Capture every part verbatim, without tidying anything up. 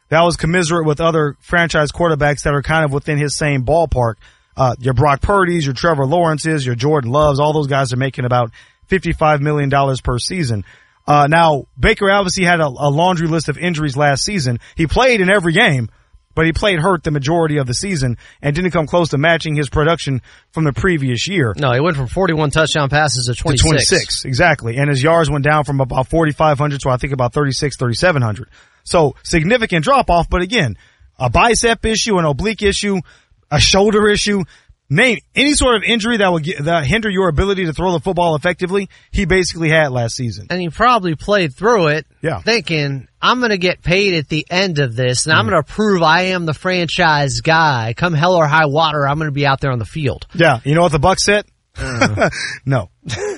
that was commiserate with other franchise quarterbacks that are kind of within his same ballpark. Uh, your Brock Purdy's, your Trevor Lawrence's, your Jordan Loves, all those guys are making about fifty-five million dollars per season. Uh, now, Baker obviously had a, a laundry list of injuries last season. He played in every game, but he played hurt the majority of the season and didn't come close to matching his production from the previous year. No, he went from forty-one touchdown passes to twenty-six. To twenty-six, exactly. And his yards went down from about forty-five hundred to I think about thirty-six, thirty-seven hundred. So, significant drop-off, but again, a bicep issue, an oblique issue, a shoulder issue, name any sort of injury that would get, that hinder your ability to throw the football effectively, he basically had last season. And he probably played through it yeah. thinking, I'm going to get paid at the end of this, and mm. I'm going to prove I am the franchise guy. Come hell or high water, I'm going to be out there on the field. Yeah. You know what the Bucs said? Uh. no.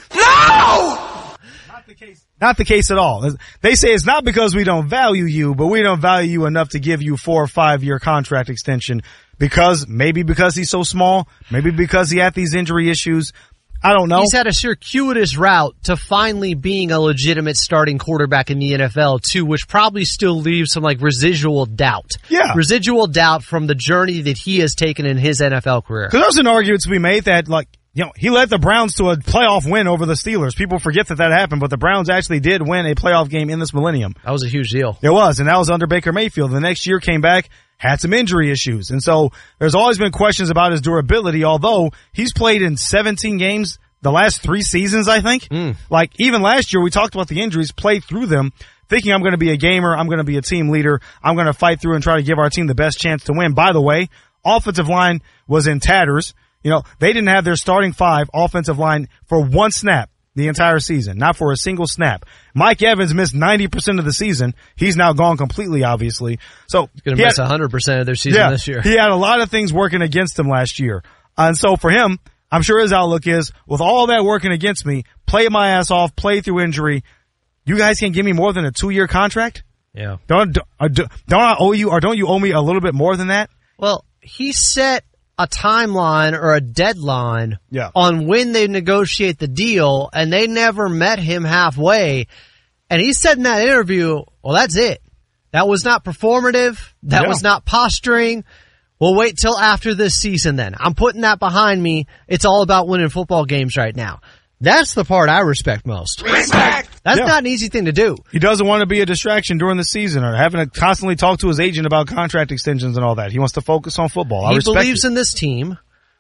no! Not the case. Not the case at all. They say it's not because we don't value you, but we don't value you enough to give you four or five year contract extension. Because, maybe because he's so small, maybe because he had these injury issues. I don't know. He's had a circuitous route to finally being a legitimate starting quarterback in the N F L, too, which probably still leaves some, like, residual doubt. Yeah. Residual doubt from the journey that he has taken in his N F L career. Because there's an argument to be made that, like, you know, he led the Browns to a playoff win over the Steelers. People forget that that happened, but the Browns actually did win a playoff game in this millennium. That was a huge deal. It was, and that was under Baker Mayfield. The next year came back, had some injury issues. And so there's always been questions about his durability, although he's played in seventeen games the last three seasons, I think. Mm. Like, even last year, we talked about the injuries, played through them, thinking I'm going to be a gamer, I'm going to be a team leader, I'm going to fight through and try to give our team the best chance to win. By the way, offensive line was in tatters. You know, they didn't have their starting five offensive line for one snap the entire season, not for a single snap. Mike Evans missed ninety percent of the season. He's now gone completely, obviously. So he's going to miss had, one hundred percent of their season yeah, this year. He had a lot of things working against him last year. And so for him, I'm sure his outlook is, with all that working against me, play my ass off, play through injury, you guys can't give me more than a two-year contract? Yeah. Don't, don't I owe you, or don't you owe me a little bit more than that? Well, he set a timeline or a deadline yeah. on when they negotiate the deal, and they never met him halfway. And he said in that interview, well, that's it. That was not performative. That yeah. was not posturing. We'll wait till after this season then. I'm putting that behind me. It's all about winning football games right now. That's the part I respect most. Respect! That's yeah. not an easy thing to do. He doesn't want to be a distraction during the season or having to constantly talk to his agent about contract extensions and all that. He wants to focus on football. I he respect believes it. in this team,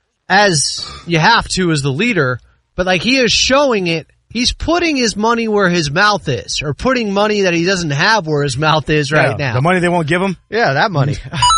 as you have to as the leader, but like he is showing it. He's putting his money where his mouth is, or putting money that he doesn't have where his mouth is right yeah, now. The money they won't give him? Yeah, that money.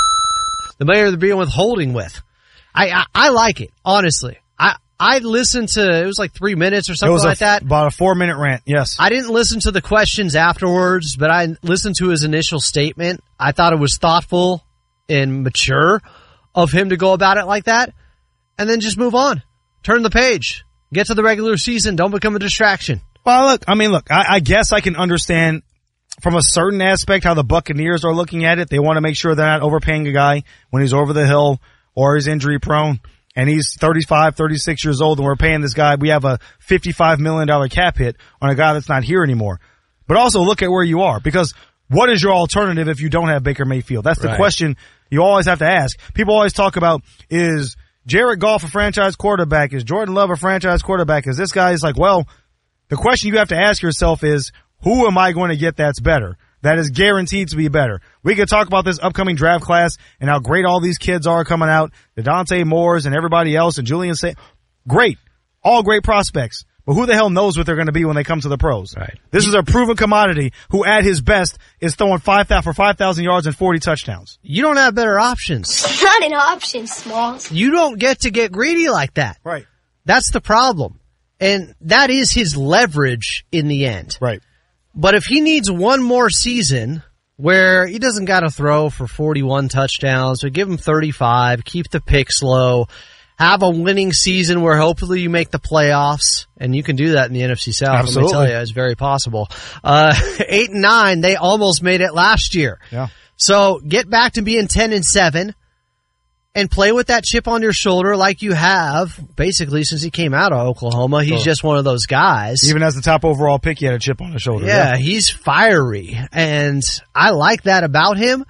The money they're being withholding with. I, I I like it, honestly. I I listened to, it was like three minutes or something it was like a, that. About a four-minute rant, yes. I didn't listen to the questions afterwards, but I listened to his initial statement. I thought it was thoughtful and mature of him to go about it like that, and then just move on. Turn the page. Get to the regular season. Don't become a distraction. Well, look, I mean, look, I, I guess I can understand from a certain aspect how the Buccaneers are looking at it. They want to make sure they're not overpaying a guy when he's over the hill or he's injury prone. And he's thirty-five, thirty-six years old, and we're paying this guy. We have a fifty-five million dollars cap hit on a guy that's not here anymore. But also look at where you are, because what is your alternative if you don't have Baker Mayfield? That's the right. question you always have to ask. People always talk about, is Jared Goff a franchise quarterback? Is Jordan Love a franchise quarterback? Is this guy? Is like, well, the question you have to ask yourself is, who am I going to get that's better? That is guaranteed to be better. We could talk about this upcoming draft class and how great all these kids are coming out, the Dante Moores and everybody else, and Julian Say. Great. All great prospects. But who the hell knows what they're going to be when they come to the pros? Right. This is a proven commodity who, at his best, is throwing five thousand for five thousand yards and forty touchdowns. You don't have better options. Not an option, Smalls. You don't get to get greedy like that. Right. That's the problem. And that is his leverage in the end. Right. But if he needs one more season where he doesn't got to throw for forty-one touchdowns, but give him thirty-five, keep the picks low, have a winning season where hopefully you make the playoffs, and you can do that in the N F C South. Absolutely. Let me tell you, it's very possible. Uh, eight and nine, they almost made it last year. Yeah. So get back to being ten and seven. And play with that chip on your shoulder like you have, basically, since he came out of Oklahoma. He's oh. just one of those guys. Even as the top overall pick, he had a chip on his shoulder. Yeah, yeah. he's fiery. And I like that about him.